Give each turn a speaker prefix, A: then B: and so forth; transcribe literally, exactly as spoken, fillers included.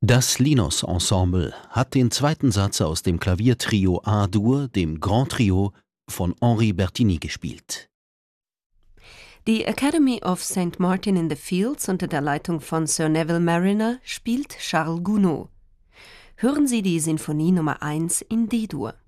A: Das Linus-Ensemble hat den zweiten Satz aus dem Klaviertrio A-Dur, dem Grand Trio von Henri Bertigny, gespielt.
B: Die Academy of Saint Martin in the Fields unter der Leitung von Sir Neville Marriner spielt Charles Gounod. Hören Sie die Sinfonie Nummer eins in D-Dur.